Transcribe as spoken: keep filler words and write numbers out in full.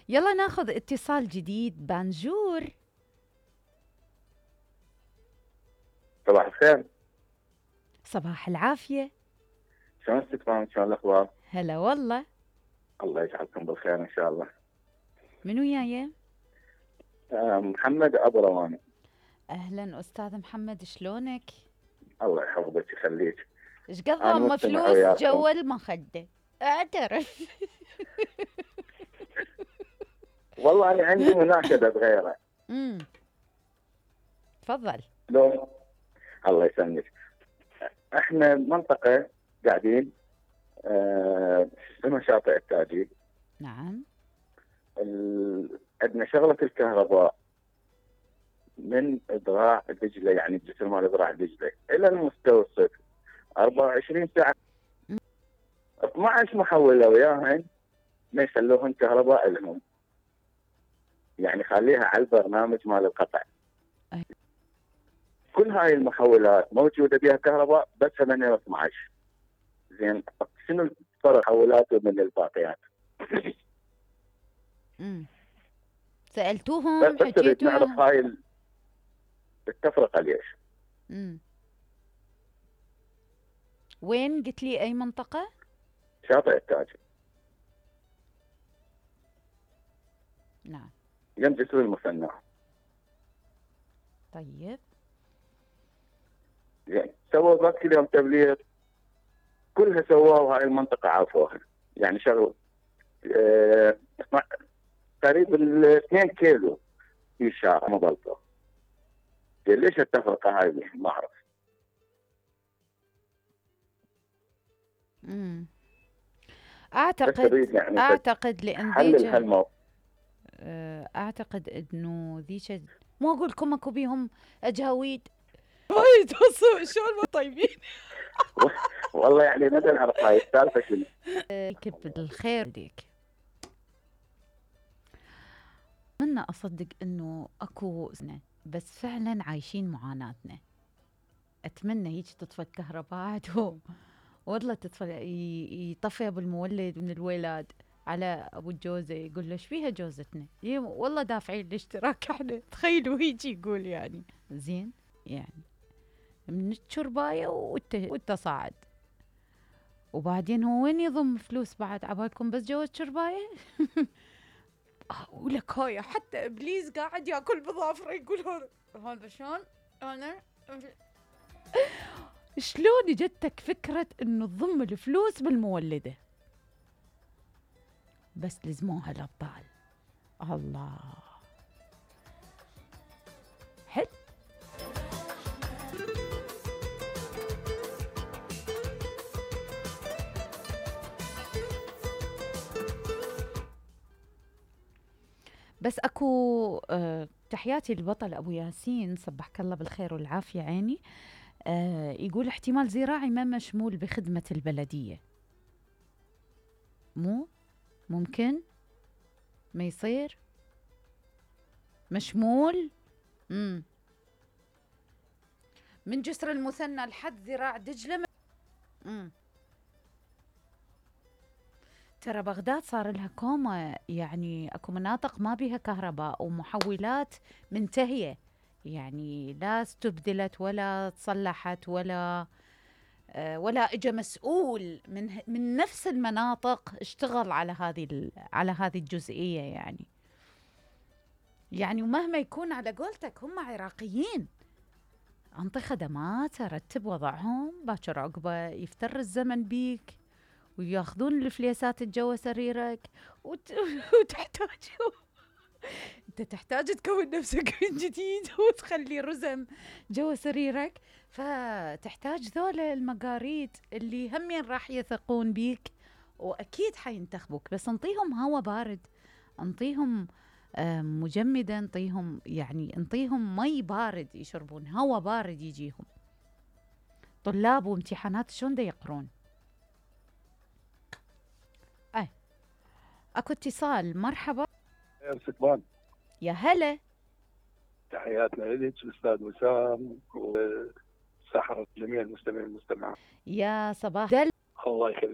يلا ناخذ اتصال جديد. بانجور. صباح الخير. صباح العافية. شلون استكمال؟ شلون الاخبار؟ هلا والله. الله يجعلكم بالخير ان شاء الله. من وياي؟ آه، محمد ابو رواني. اهلا استاذ محمد، شلونك؟ الله يحفظك يخليك. ايش قد انا ضم مستمع فلوس وياكم. جوا المخدة؟ اعترف. والله انا عندي مناشده بغيره. امم تفضل. لو الله يسلمك. احنا منطقه قاعدين آه، اسمها شاطئ التاجي. نعم. ال... عندنا شغله الكهرباء من ذراع دجله، يعني الجسر مال ذراع دجله الى المستوصف أربعة وعشرين ساعه. مم. اثنعش محوله وياهن ما يخلوهن كهرباء لهم، يعني خليها على البرنامج مال القطع. أي. كل هاي المحولات موجوده بها كهرباء بس ثمانية واثنعش. زين شنو الفرق محولاته من الباقيات؟ امم بس سألتوهم، بس نريد حكيتوا نعرف وياهم؟ هاي ال- التفرقه ليش. امم وين قلت لي اي منطقة؟ شاطئ التاج نعم. يم جسر المثنى. طيب. زين سووا ذاك اليوم تبليغ، كلها سووا هاي المنطقه عافوها، يعني شغل آه تقريبا اثنين كيلو في شارع مغلطه. ليش التفرقه هاي؟ ما اعرف. امم بس اعتقد اريد يعني اعتقد لان حلل ذيك هالموضوع. آه، اعتقد انه ذيك، مو اقول لكم اكو بيهم اجاويد وايد وصوا شلون ما طيبين. والله يعني نبي نعرف هاي السالفه شنو. يكب الخير ليك. اتمنى اصدق انه اكو سنة، بس فعلا عايشين معاناتنا. اتمنى هيك تطفى الكهرباء و- والله تطفى، ي- يطفي ابو المولد من الولاد على ابو الجوزه، يقول له ايش فيها جوزتنا؟ ي- والله دافعين الاشتراك احنا. تخيلوا هيك يقول يعني. زين يعني من الشربايه وانت وانت صاعد، وبعدين هو وين يضم فلوس بعد عبالكم بس جوا الشربايه؟ ولك هاي حتى ابليس قاعد ياكل بظافره يقول هذا هذا شلون انا شلون جتك فكره انه تضم الفلوس بالمولده؟ بس لزموها الابطال. الله حلو. بس اكو آه تحياتي للبطل ابو ياسين، صبحك الله بالخير والعافيه عيني. آه يقول احتمال زراعي ما مشمول بخدمه البلديه. مو ممكن ما يصير مشمول. امم من جسر المثنى لحد ذراع دجله. امم ترى بغداد صار لها كوما، يعني اكو مناطق ما بيها كهرباء ومحولات منتهيه، يعني لا استبدلت ولا تصلحت ولا آه ولا اجى مسؤول من من نفس المناطق اشتغل على هذه على هذه الجزئيه يعني. يعني ومهما يكون على قولتك هم عراقيين، انطي خدمات، رتب وضعهم، باكر عقبه يفتر الزمن بيك وياخذون الفليسات جوا سريرك وت... وتحتاج انت تحتاج تكون نفسك من جديد وتخلي رزم جوا سريرك، فتحتاج ذولا المقاريد اللي همين راح يثقون بيك واكيد حينتخبوك. بس انطيهم هوا بارد، انطيهم آه، مجمدا، انطيهم يعني انطيهم مي بارد يشربون، هوا بارد يجيهم. طلاب وامتحانات شلون دا يقرون؟ اي اكو اتصال. مرحبا. يا استقبال. يا هلا. تحياتنا لك الاستاذ وسام وسحر جميع المستمعين والمستمعات. يا صباح دل. الله يخليك.